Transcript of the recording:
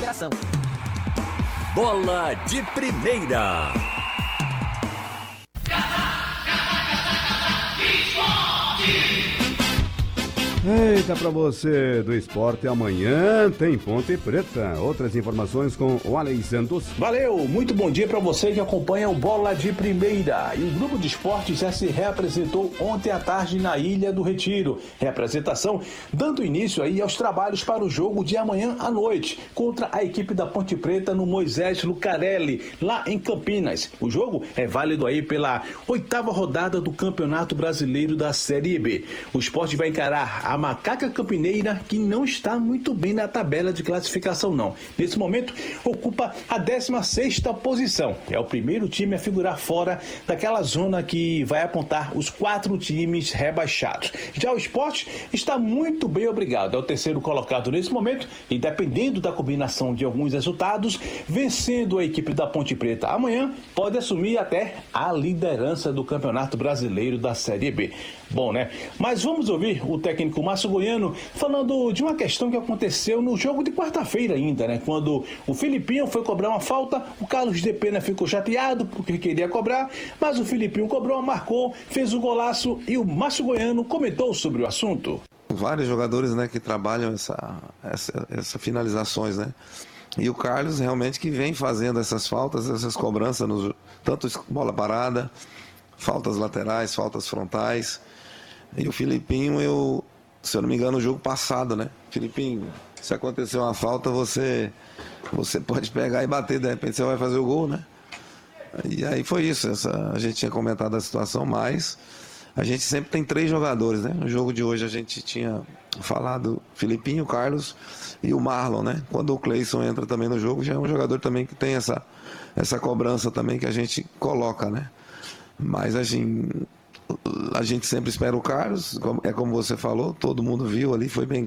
moderação. Bola de Primeira. Eita, pra você do esporte, amanhã tem Ponte Preta. Outras informações com o Alex Santos. Valeu, muito bom dia pra você que acompanha o Bola de Primeira. E o grupo de esportes já se reapresentou ontem à tarde na Ilha do Retiro. Reapresentação dando início aí aos trabalhos para o jogo de amanhã à noite contra a equipe da Ponte Preta no Moisés Lucarelli, lá em Campinas. O jogo é válido aí pela 8ª rodada do Campeonato Brasileiro da Série B. O esporte vai encarar a Macaca Campineira, que não está muito bem na tabela de classificação não. Nesse momento, ocupa a 16ª posição. É o primeiro time a figurar fora daquela zona que vai apontar os 4 times rebaixados. Já o Sport está muito bem, obrigado. É o terceiro colocado nesse momento e, dependendo da combinação de alguns resultados, vencendo a equipe da Ponte Preta amanhã, pode assumir até a liderança do Campeonato Brasileiro da Série B. Bom, né? Mas vamos ouvir o técnico Márcio Goiano falando de uma questão que aconteceu no jogo de quarta-feira ainda, né? Quando o Filipinho foi cobrar uma falta, o Carlos de Pena ficou chateado porque queria cobrar, mas o Filipinho cobrou, marcou, fez o golaço e o Márcio Goiano comentou sobre o assunto. Vários jogadores, né, que trabalham essas finalizações, né? E o Carlos realmente que vem fazendo essas faltas, essas cobranças, tanto bola parada, faltas laterais, faltas frontais. E o Filipinho, se eu não me engano, no jogo passado, né? Filipinho, se acontecer uma falta, você pode pegar e bater, de repente você vai fazer o gol, né? E aí foi isso, a gente tinha comentado a situação, mas a gente sempre tem 3 jogadores, né? No jogo de hoje a gente tinha falado Filipinho, Carlos e o Marlon, né? Quando o Cleison entra também no jogo, já é um jogador também que tem essa cobrança também que a gente coloca, né? Mas a gente sempre espera o Carlos, é como você falou, todo mundo viu ali, foi bem